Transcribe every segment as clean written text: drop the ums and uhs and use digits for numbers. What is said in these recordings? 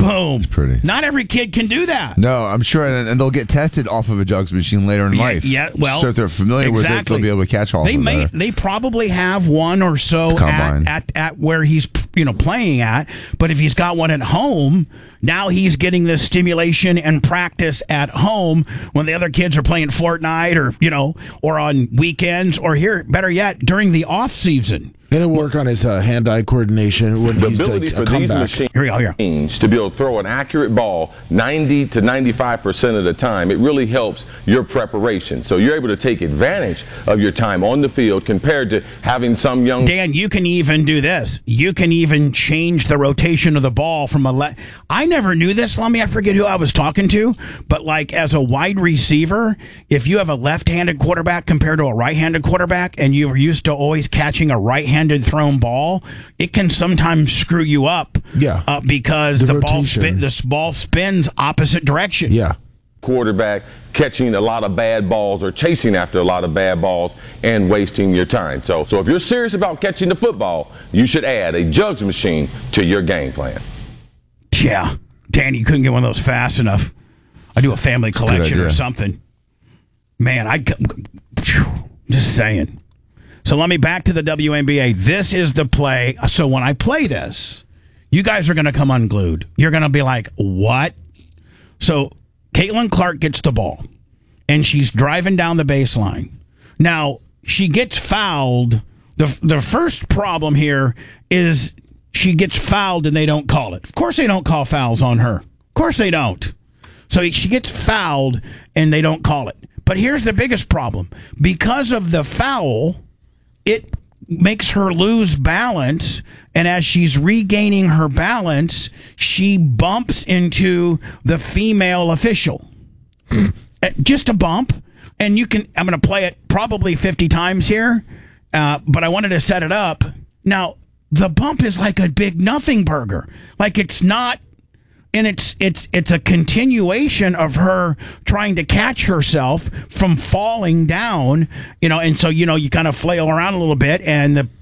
Boom. It's pretty. Not every kid can do that. No, I'm sure, and they'll get tested off of a jugs machine later in life. Yeah, well, so if they're familiar with it, they'll be able to catch all of it. They probably have one or so at where he's playing at, but if he's got one at home, now he's getting this stimulation and practice at home when the other kids are playing Fortnite or on weekends, or better yet, during the off season. It'll work on his hand-eye coordination when he's a comeback. Here we go. Here. To be able to throw an accurate ball 90 to 95% of the time, it really helps your preparation. So you're able to take advantage of your time on the field compared to having some young... Dan, you can even do this. You can even change the rotation of the ball from I never knew this, Lummy. I forget who I was talking to, but like as a wide receiver, if you have a left-handed quarterback compared to a right-handed quarterback, and you're used to always catching a right-handed thrown ball, it can sometimes screw you up. Yeah. Because the ball spins opposite direction. Yeah. Quarterback catching a lot of bad balls or chasing after a lot of bad balls and wasting your time. So if you're serious about catching the football, you should add a jugs machine to your game plan. Yeah. Dan, you couldn't get one of those fast enough. I do a family collection or something. Man, just saying. So let me back to the WNBA. This is the play. So when I play this, you guys are going to come unglued. You're going to be like, what? So Caitlin Clark gets the ball, and she's driving down the baseline. Now, she gets fouled. The first problem here is she gets fouled, and they don't call it. Of course they don't call fouls on her. Of course they don't. So she gets fouled, and they don't call it. But here's the biggest problem. Because of the foul, it makes her lose balance, and as she's regaining her balance, she bumps into the female official. Just a bump, and I'm going to play it probably 50 times here, but I wanted to set it up. Now, the bump is like a big nothing burger. Like it's not, and it's a continuation of her trying to catch herself from falling down, and so, you kind of flail around a little bit, and the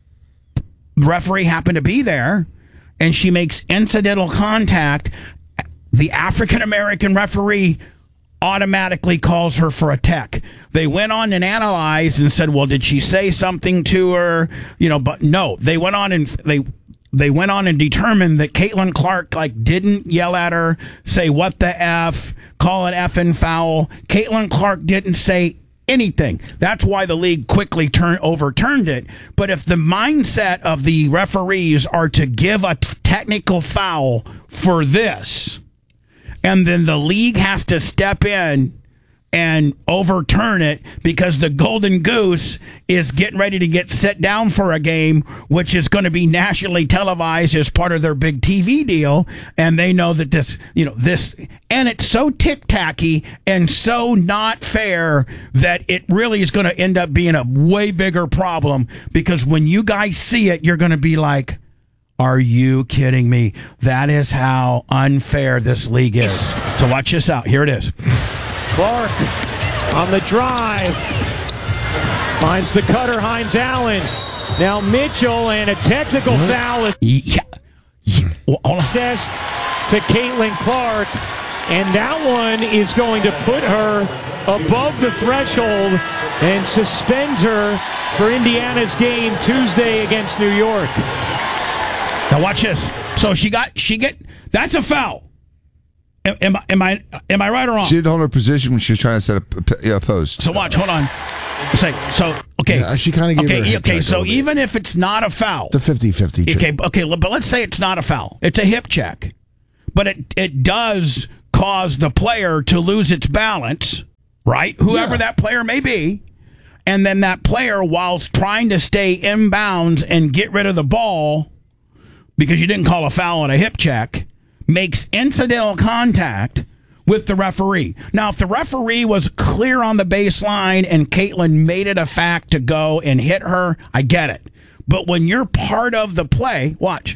referee happened to be there, and she makes incidental contact. The African-American referee automatically calls her for a tech. They went on and analyzed and said, well, did she say something to her? But no, they went on and they went on and determined that Caitlin Clark didn't yell at her, say what the F, call an effing foul. Caitlin Clark didn't say anything. That's why the league quickly overturned it. But if the mindset of the referees are to give a technical foul for this, and then the league has to step in and overturn it because the Golden Goose is getting ready to get set down for a game, which is going to be nationally televised as part of their big TV deal. And they know that this, and it's so tick-tacky and so not fair that it really is going to end up being a way bigger problem, because when you guys see it, you're going to be like, are you kidding me? That is how unfair this league is. So watch this out. Here it is. Clark on the drive finds the cutter, Hines Allen. Now Mitchell, and a technical foul is assessed to Caitlin Clark, and that one is going to put her above the threshold and suspends her for Indiana's game Tuesday against New York. Now watch this. So that's a foul. Am I right or wrong? She didn't hold her position when she was trying to set a post. So watch, hold on. Okay. Yeah, she kind of gave her okay. So even if it's not a foul, it's a 50-50. Okay, but let's say it's not a foul. It's a hip check, but it does cause the player to lose its balance, right? Whoever that player may be, and then that player, whilst trying to stay in bounds and get rid of the ball, because you didn't call a foul on a hip check, makes incidental contact with the referee. Now, if the referee was clear on the baseline and Caitlin made it a fact to go and hit her, I get it. But when you're part of the play, watch.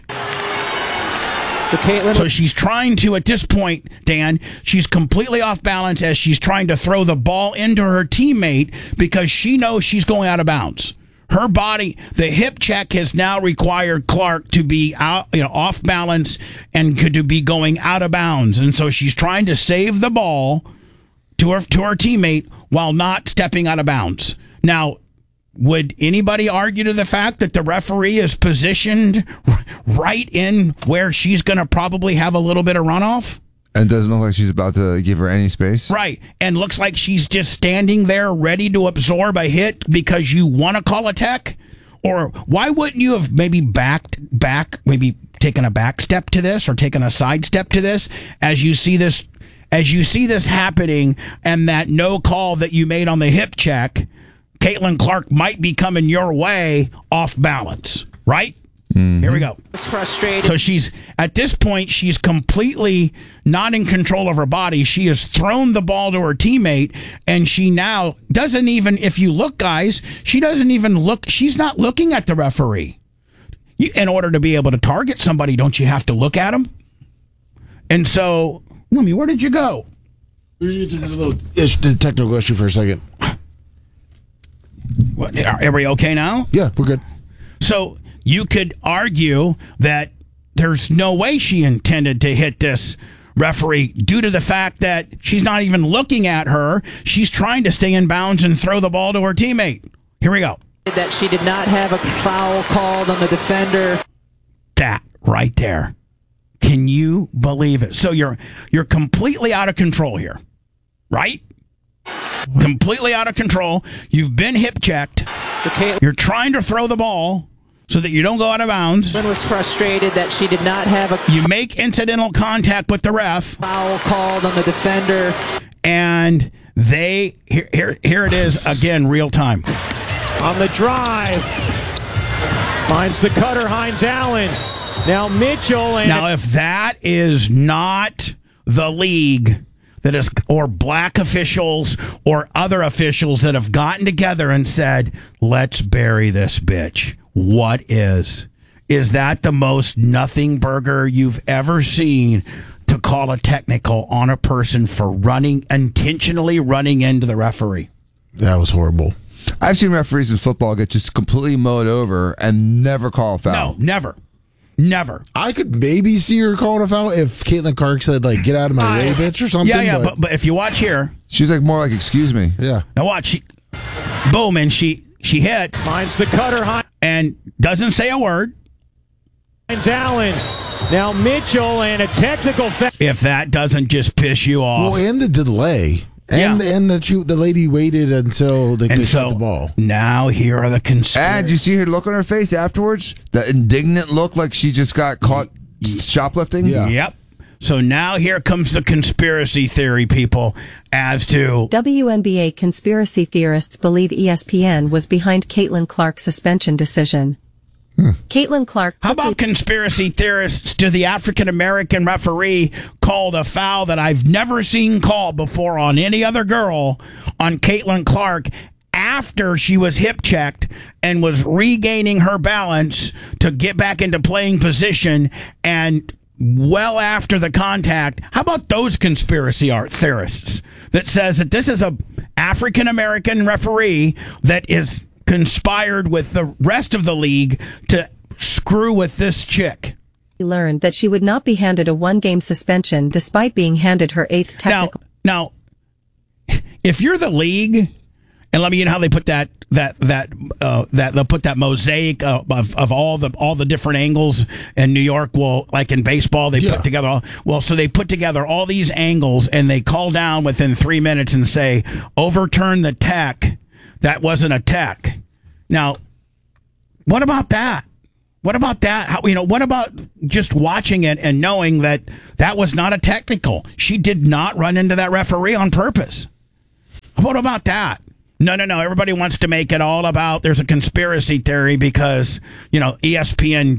So she's trying to, at this point, Dan, she's completely off balance as she's trying to throw the ball into her teammate because she knows she's going out of bounds. Her body, the hip check has now required Clark to be out, off balance and to be going out of bounds. And so she's trying to save the ball to her teammate while not stepping out of bounds. Now, would anybody argue to the fact that the referee is positioned right in where she's going to probably have a little bit of runoff? And doesn't look like she's about to give her any space. Right. And looks like she's just standing there ready to absorb a hit because you want to call a tech? Or why wouldn't you have maybe maybe taken a back step to this or taken a side step to this as you see this happening, and that no call that you made on the hip check, Caitlin Clark might be coming your way off balance, right? Mm-hmm. Here we go. It's frustrating. So she's, at this point, she's completely not in control of her body. She has thrown the ball to her teammate, and she now doesn't even, if you look, guys, she doesn't even look, she's not looking at the referee. In order to be able to target somebody, don't you have to look at them? And so, Lummy, where did you go? Just a little technical issue for a second. What, are we okay now? Yeah, we're good. So you could argue that there's no way she intended to hit this referee due to the fact that she's not even looking at her. She's trying to stay in bounds and throw the ball to her teammate. Here we go. That she did not have a foul called on the defender. That right there. Can you believe it? So you're completely out of control here, right? Completely out of control. You've been hip checked. So you're trying to throw the ball so that you don't go out of bounds. Caitlin was frustrated that she did not have a You make incidental contact with the ref. Foul called on the defender. And they here it is again, real time. On the drive. Finds the cutter, Hines Allen. Now Mitchell and now if that is not the league that is, or black officials or other officials that have gotten together and said, let's bury this bitch. What is? Is that the most nothing burger you've ever seen to call a technical on a person for intentionally running into the referee? That was horrible. I've seen referees in football get just completely mowed over and never call a foul. No, never. Never. I could maybe see her calling a foul if Caitlin Clark said, like, get out of my way, bitch, or something. Yeah, but if you watch here. She's like more like, excuse me. Yeah. Now watch. Boom, and she hits. Finds the cutter. And doesn't say a word. Hines Allen. Now Mitchell and a technical foul. If that doesn't just piss you off. Well, and the delay. And the lady waited until they shot the ball. Now here are the conspiracy. And you see her look on her face afterwards? That indignant look like she just got caught shoplifting? Yeah. Yep. So now here comes the conspiracy theory, people, as to... WNBA conspiracy theorists believe ESPN was behind Caitlin Clark's suspension decision. Caitlin Clark... How about conspiracy theorists to the African-American referee called a foul that I've never seen called before on any other girl on Caitlin Clark after she was hip-checked and was regaining her balance to get back into playing position and well after the contact? How about those conspiracy theorists that says that this is a African-American referee that is conspired with the rest of the league to screw with this chick? Learned that she would not be handed a one-game suspension despite being handed her 8th technical. Now, if you're the league, and let me know how they put that they'll put that mosaic of all the different angles in New York. Well, like in baseball, they put together so they put together all these angles and they call down within 3 minutes and say, overturn the tech. That wasn't a tech. Now, what about that? What about that? What about just watching it and knowing that that was not a technical? She did not run into that referee on purpose. What about that? No. Everybody wants to make it all about there's a conspiracy theory because, ESPN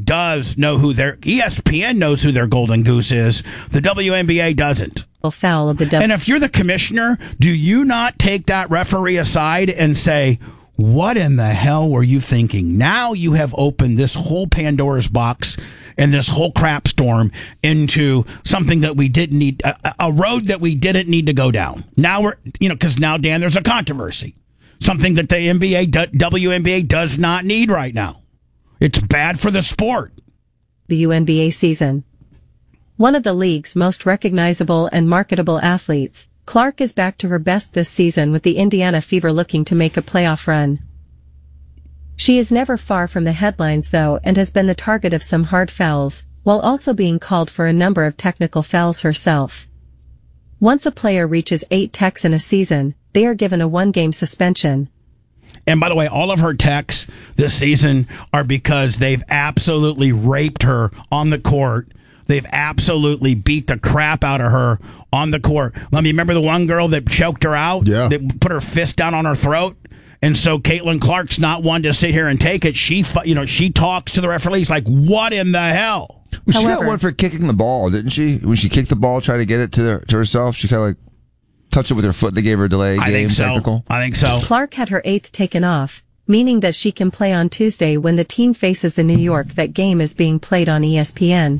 knows who their golden goose is. The WNBA doesn't. Foul of the And if you're the commissioner, do you not take that referee aside and say, what in the hell were you thinking? Now you have opened this whole Pandora's box and this whole crap storm into something that we didn't need, a road that we didn't need to go down. Now because now, Dan, there's a controversy. Something that the WNBA does not need right now. It's bad for the sport. WNBA season. One of the league's most recognizable and marketable athletes, Clark is back to her best this season with the Indiana Fever looking to make a playoff run. She is never far from the headlines though and has been the target of some hard fouls, while also being called for a number of technical fouls herself. Once a player reaches 8 techs in a season, they are given a 1-game suspension. And by the way, all of her techs this season are because they've absolutely raped her on the court. They've absolutely beat the crap out of her on the court. Let me remember the one girl that choked her out? Yeah. That put her fist down on her throat? And so Caitlin Clark's not one to sit here and take it. She talks to the referees like, what in the hell? Well, she got one for kicking the ball, didn't she? When she kicked the ball, tried to get it to herself, she kind of like touched it with her foot. They gave her a delay game technical. I think so. Clark had her 8th taken off, meaning that she can play on Tuesday when the team faces the New York. That game is being played on ESPN.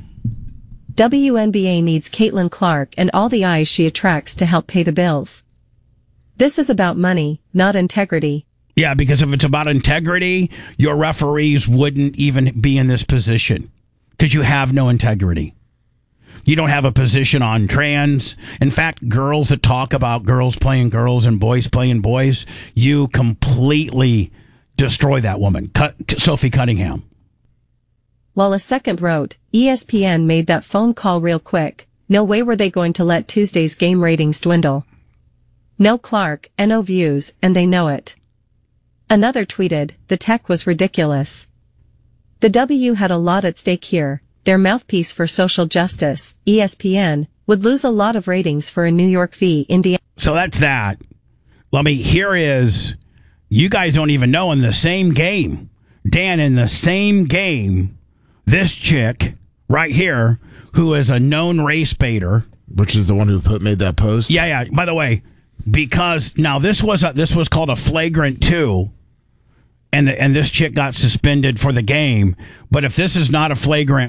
WNBA needs Caitlin Clark and all the eyes she attracts to help pay the bills. This is about money, not integrity. Yeah, because if it's about integrity, your referees wouldn't even be in this position because you have no integrity. You don't have a position on trans. In fact, girls that talk about girls playing girls and boys playing boys, you completely destroy that woman. Sophie Cunningham. While a second wrote, ESPN made that phone call real quick. No way were they going to let Tuesday's game ratings dwindle. No Clark, no views, and they know it. Another tweeted, the tech was ridiculous. The W had a lot at stake here. Their mouthpiece for social justice, ESPN, would lose a lot of ratings for a New York v. Indiana. So that's that. Here is, you guys don't even know, in the same game, Dan, in the same game, this chick right here, who is a known race baiter. Which is the one who made that post? Yeah. By the way, because now this was called a flagrant 2. And this chick got suspended for the game. But if this is not a flagrant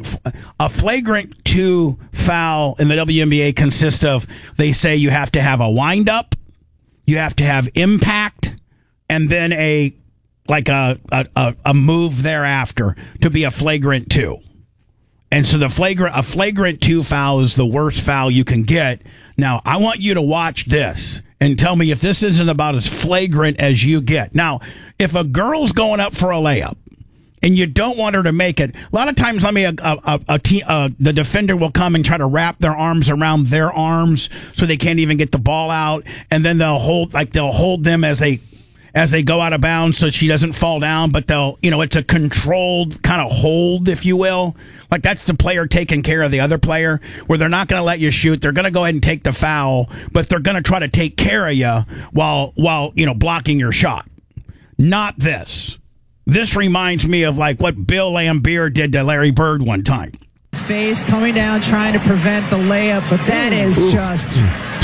2 foul in the WNBA consists of, they say you have to have a wind-up, you have to have impact, and then a move thereafter to be a flagrant 2. And so a flagrant 2 foul is the worst foul you can get. Now, I want you to watch this and tell me if this isn't about as flagrant as you get. Now, if a girl's going up for a layup and you don't want her to make it, a lot of times, the defender will come and try to wrap their arms around their arms so they can't even get the ball out, and then they'll hold them as they go out of bounds so she doesn't fall down, but it's a controlled kind of hold, if you will. Like that's the player taking care of the other player, where they're not going to let you shoot. They're going to go ahead and take the foul, but they're going to try to take care of you while blocking your shot. Not this. This reminds me of like what Bill Laimbeer did to Larry Bird one time. Face coming down, trying to prevent the layup, but that is just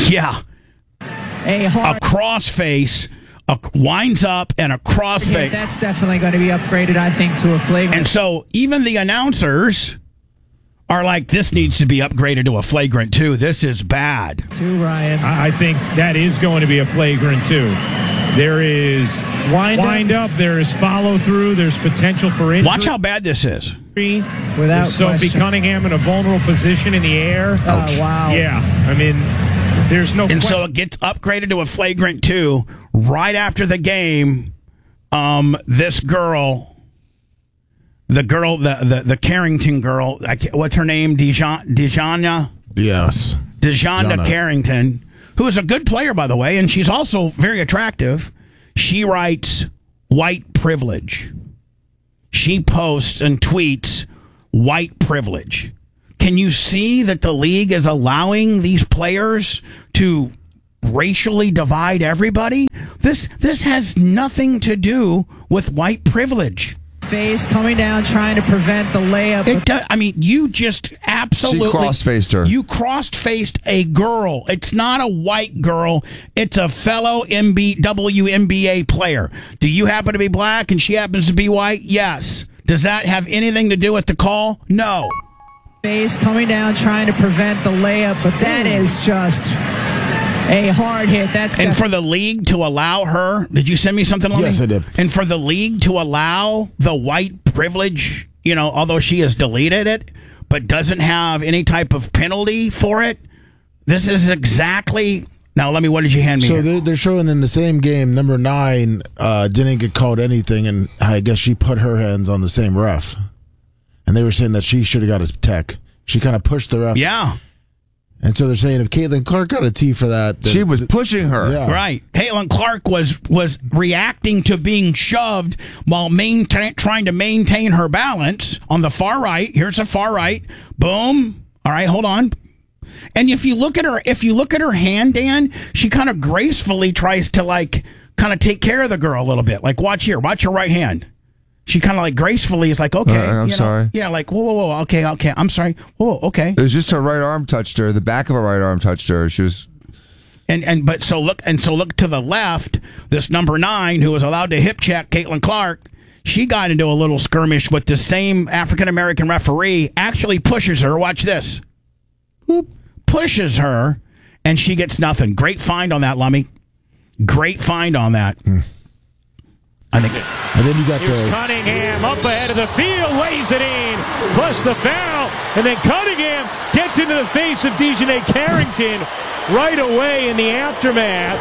a crossface. Winds up and a crossface. That's definitely going to be upgraded, I think, to a flagrant. And so even the announcers are like, this needs to be upgraded to a flagrant 2. This is bad. Too, Ryan. I think that is going to be a flagrant 2. There is wind up, there is follow through, there's potential for injury. Watch how bad this is. Without Sophie Cunningham in a vulnerable position in the air. Oh, wow. Yeah, I mean, there's no And question. so it gets upgraded to a flagrant 2 right after the game. This girl, the Carrington girl, what's her name? Dejana? Yes. Dejana Carrington, who is a good player, by the way, and she's also very attractive. She writes white privilege. She posts and tweets white privilege. Can you see that the league is allowing these players to racially divide everybody? This has nothing to do with white privilege. Face coming down, trying to prevent the layup. You just absolutely... She cross-faced her. You cross-faced a girl. It's not a white girl. It's a fellow WNBA player. Do you happen to be black and she happens to be white? Yes. Does that have anything to do with the call? No. Face coming down, trying to prevent the layup, but that is just a hard hit. And for the league to allow her, did you send me something, Lummy? Yes, I did. And for the league to allow the white privilege, although she has deleted it, but doesn't have any type of penalty for it, this is exactly... Now, Lummy, what did you hand me? So they're showing in the same game, number 9 didn't get called anything, and I guess she put her hands on the same ref. And they were saying that she should have got a tech. She kind of pushed the ref. Yeah. And so they're saying if Caitlin Clark got a T for that... She was pushing her. Yeah. Right. Caitlin Clark was reacting to being shoved while trying to maintain her balance on the far right. Here's the far right. Boom. All right, hold on. And if you look at her hand, Dan, she kind of gracefully tries to kind of take care of the girl a little bit. Like, watch her right hand. She kind of gracefully is like, okay, I'm sorry. Yeah, like, whoa, okay, I'm sorry. Whoa, okay. It was just her right arm touched her. The back of her right arm touched her. She was. So look to the left. This number 9 who was allowed to hip check Caitlin Clark. She got into a little skirmish with the same African American referee. Actually pushes her. Watch this. Whoop. Pushes her, and she gets nothing. Great find on that, Lummy. Great find on that. I think. And then you got Here's Cunningham up ahead of the field, lays it in, plus the foul, and then Cunningham gets into the face of Dejanay Carrington right away in the aftermath.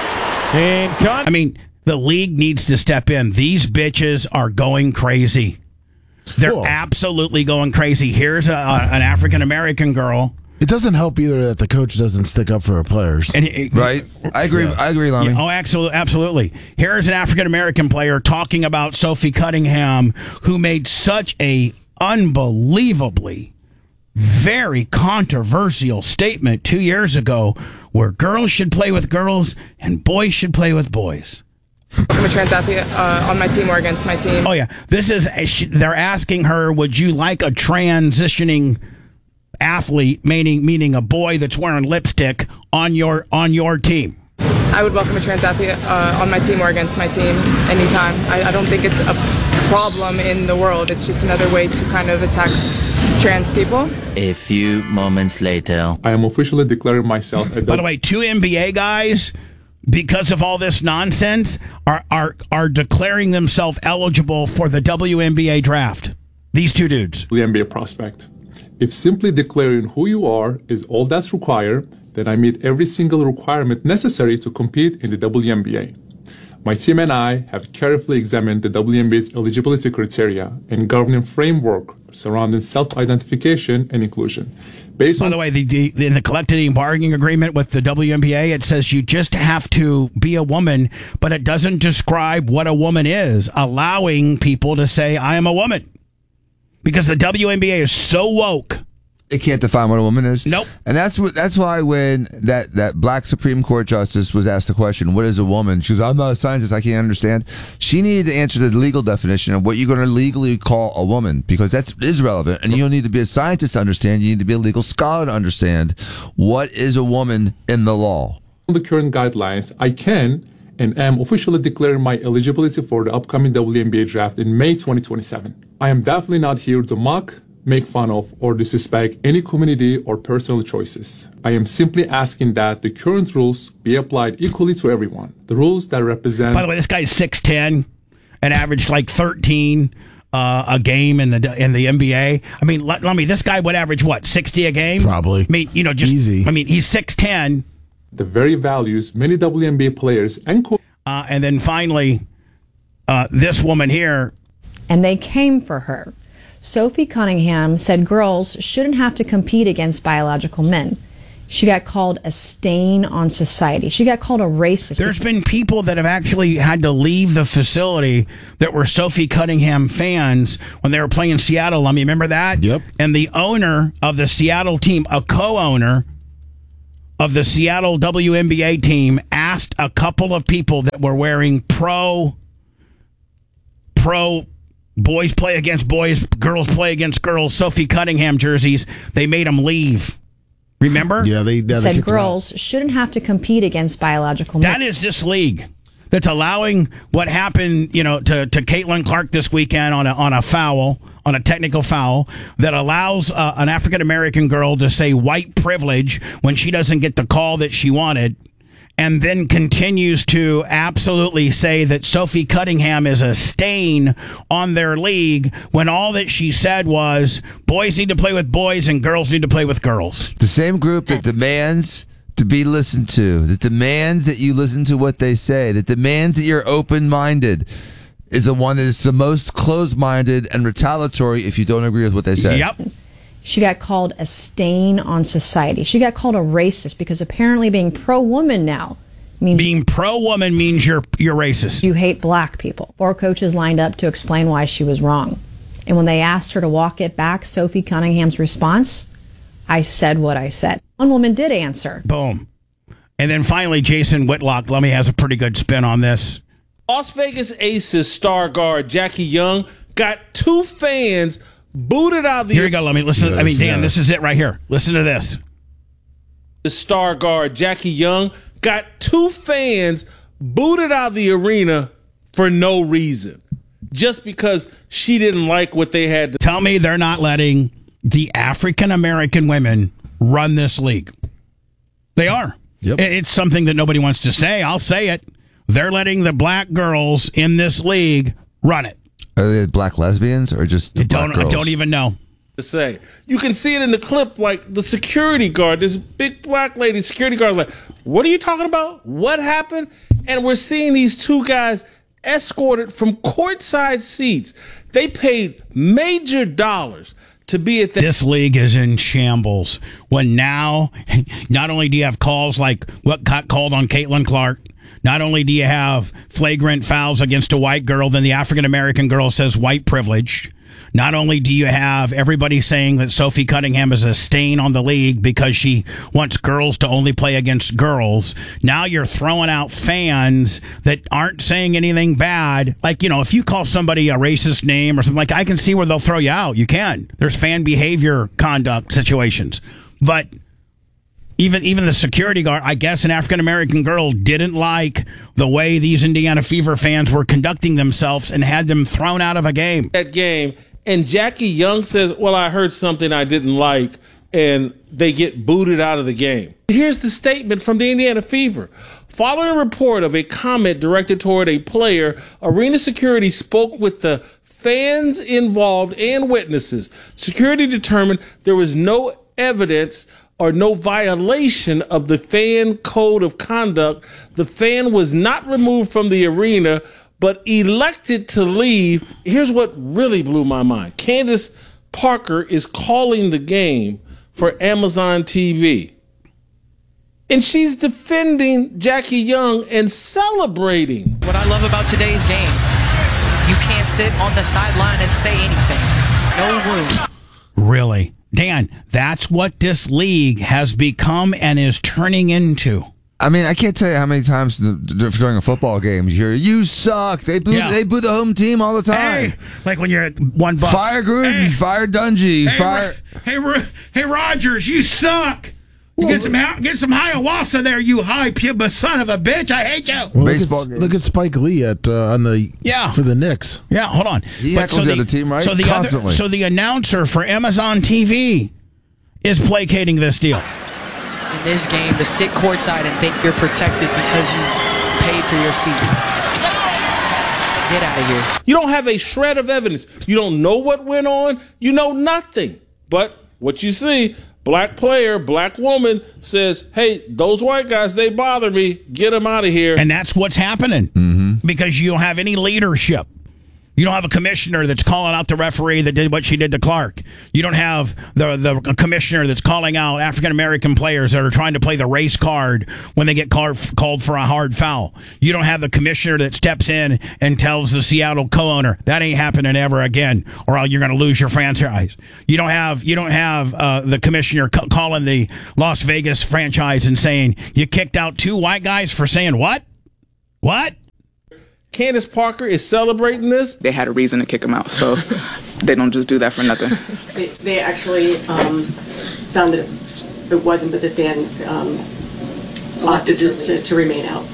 And the league needs to step in. These bitches are going crazy. They're absolutely going crazy. Here's an African American girl. It doesn't help either that the coach doesn't stick up for her players. Right. I agree. Yeah. I agree, Lummy. Oh, absolutely. Here's an African-American player talking about Sophie Cunningham, who made such a unbelievably very controversial statement 2 years ago where girls should play with girls and boys should play with boys. I'm a trans athlete on my team or against my team. Oh, yeah. They're asking her, would you like a transitioning athlete, meaning a boy that's wearing lipstick on your team? I would welcome a trans athlete on my team or against my team anytime. I don't think it's a problem in the world. It's just another way to kind of attack trans people. A few moments later, I am officially declaring myself. By the way, 2 NBA guys, because of all this nonsense, are declaring themselves eligible for the WNBA draft. These 2 dudes. The NBA prospect. If simply declaring who you are is all that's required, then I meet every single requirement necessary to compete in the WNBA. My team and I have carefully examined the WNBA's eligibility criteria and governing framework surrounding self-identification and inclusion. By the way, in the collective bargaining agreement with the WNBA, it says you just have to be a woman, but it doesn't describe what a woman is, allowing people to say, I am a woman. Because the WNBA is so woke. It can't define what a woman is. Nope. And that's why when that black Supreme Court justice was asked the question, what is a woman? She goes, I'm not a scientist, I can't understand. She needed to answer the legal definition of what you're going to legally call a woman, because that is relevant. And you don't need to be a scientist to understand. You need to be a legal scholar to understand what is a woman in the law. On the current guidelines, I can and am officially declaring my eligibility for the upcoming WNBA draft in May 2027. I am definitely not here to mock, make fun of, or disrespect any community or personal choices. I am simply asking that the current rules be applied equally to everyone. The rules that represent... By the way, this guy's 6'10", and averaged 13 a game in the NBA. I mean, let me. This guy would average what, 60 a game? Probably. I mean, just easy. I mean, he's 6'10". The very values many WNBA players and and then finally, this woman here. And they came for her. Sophie Cunningham said girls shouldn't have to compete against biological men. She got called a stain on society. She got called a racist. There's been people that have actually had to leave the facility that were Sophie Cunningham fans when they were playing Seattle. Let me remember that? Yep. And the owner of the Seattle team, a co-owner of the Seattle WNBA team, asked a couple of people that were wearing pro boys play against boys, girls play against girls, Sophie Cunningham jerseys. They made them leave. Remember? Yeah, they said girls shouldn't have to compete against biological men. That is this league that's allowing what happened, to Caitlin Clark this weekend on a foul, on a technical foul, that allows an African American girl to say white privilege when she doesn't get the call that she wanted. and then continues to absolutely say that Sophie Cunningham is a stain on their league when all that she said was boys need to play with boys and girls need to play with girls. The same group that demands to be listened to, that demands that you listen to what they say, that demands that you're open-minded, is the one that is the most closed-minded and retaliatory if you don't agree with what they say. Yep. She got called a stain on society. She got called a racist because apparently being pro-woman now means... Being pro-woman means you're racist. You hate black people. 4 coaches lined up to explain why she was wrong. And when they asked her to walk it back, Sophie Cunningham's response, I said what I said. One woman did answer. Boom. And then finally, Jason Whitlock, let me has a pretty good spin on this. Las Vegas Aces star guard Jackie Young got 2 fans booted out of the... Here you go. Let me listen. I mean, Dan, this is it right here. Listen to this. The star guard Jackie Young got 2 fans booted out of the arena for no reason. Just because she didn't like what they had to... Tell me they're not letting the African-American women run this league. They are. Yep. It's something that nobody wants to say. I'll say it. They're letting the black girls in this league run it. Are they black lesbians or just black girls? I don't even know. To say. You can see it in the clip, like the security guard, this big black lady security guard is like, what are you talking about? What happened? And we're seeing these 2 guys escorted from courtside seats. They paid major dollars to be at This league is in shambles. When now, not only do you have calls like what got called on Caitlin Clark, not only do you have flagrant fouls against a white girl, then the African-American girl says white privilege. Not only do you have everybody saying that Sophie Cunningham is a stain on the league because she wants girls to only play against girls, now you're throwing out fans that aren't saying anything bad. Like, you know, if you call somebody a racist name or something, like, I can see where they'll throw you out. You can. There's fan behavior conduct situations. But even the security guard, I guess an African-American girl didn't like the way these Indiana Fever fans were conducting themselves and had them thrown out of a game. That game, and Jackie Young says, well, I heard something I didn't like, and they get booted out of the game. Here's the statement from the Indiana Fever. Following a report of a comment directed toward a player, arena security spoke with the fans involved and witnesses. Security determined there was no evidence or no violation of the fan code of conduct. The fan was not removed from the arena, but elected to leave. Here's what really blew my mind. Candace Parker is calling the game for Amazon TV. And she's defending Jackie Young and celebrating. What I love about today's game, you can't sit on the sideline and say anything. No room. Really? Dan, that's what this league has become and is turning into. I mean, I can't tell you how many times during a football game you hear, you suck. They boo the home team all the time. Hey, like when you're at $1. Fire Gruden, fire Dungy, fire... Hey, Rogers, you suck. You get some ayahuasca there, you high pubic son of a bitch. I hate you. Well, look at Spike Lee for the Knicks. Yeah, hold on. He heckles the other team, right? Constantly. So the announcer for Amazon TV is placating this deal. In this game, to sit courtside and think you're protected because you've paid for your seat. Get out of here. You don't have a shred of evidence. You don't know what went on. You know nothing. But what you see, black player, black woman says, hey, those white guys, they bother me. Get them out of here. And that's what's happening because you don't have any leadership. You don't have a commissioner that's calling out the referee that did what she did to Clark. You don't have the commissioner that's calling out African-American players that are trying to play the race card when they get called for a hard foul. You don't have the commissioner that steps in and tells the Seattle co-owner, that ain't happening ever again, or you're going to lose your franchise. You don't have the commissioner calling the Las Vegas franchise and saying, you kicked out 2 white guys for saying what? What? Candace Parker is celebrating this. They had a reason to kick him out, so they don't just do that for nothing. They actually found that it wasn't, but the fan opted to remain out.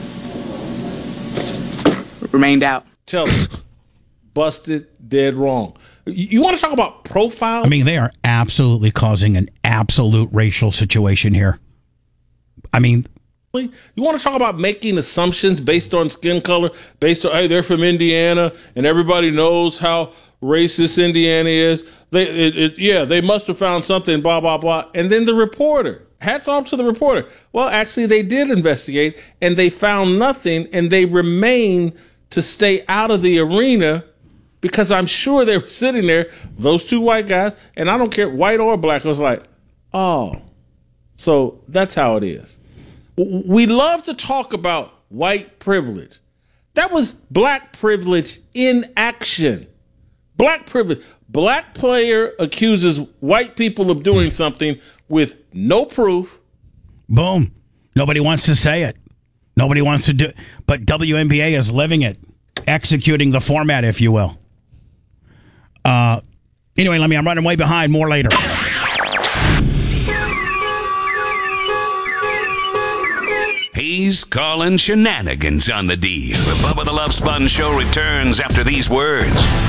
Remained out. Chelsea, busted dead wrong. You want to talk about profile? I mean, they are absolutely causing an absolute racial situation here. I mean, You want to talk about making assumptions based on skin color, based on, hey, they're from Indiana and everybody knows how racist Indiana is. They must have found something, blah, blah, blah. And then the reporter, hats off to the reporter. Well, actually, they did investigate and they found nothing, and they remain to stay out of the arena because I'm sure they were sitting there, those two white guys, and I don't care, white or black, I was like, oh, so that's how it is. We love to talk about white privilege. That was black privilege in action. Black privilege. Black player accuses white people of doing something with no proof. Boom. Nobody wants to say it. Nobody wants to do it. But WNBA is living it, executing the format, if you will. Anyway, I'm running way behind. More later. He's calling shenanigans on the D. The Bubba the Love Sponge Show returns after these words.